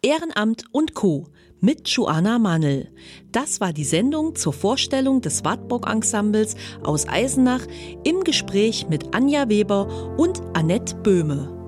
Ehrenamt und Co. mit Joanna Mannl. Das war die Sendung zur Vorstellung des Wartburg-Ensembles aus Eisenach im Gespräch mit Anja Weber und Annette Böhme.